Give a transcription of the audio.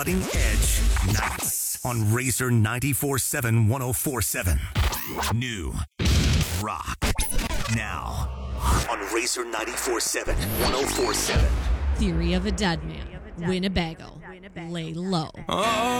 Cutting Edge Nights on Razor 94.7 104.7. New rock now on Razor 94.7 104.7. Theory of a Dead Man. Winnebago. Lay low. Oh.